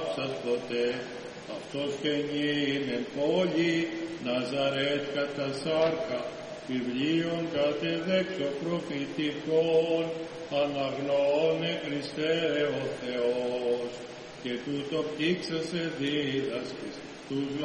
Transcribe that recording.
πάψας ποτέ. Αυτός γεννήν εν πόλη Ναζαρέτ κατά σάρκα, βιβλίων κατεδέξω προφητικών, αναγνώνε Χριστέ ο Θεός, και τούτο πήξασε δίδασκες τους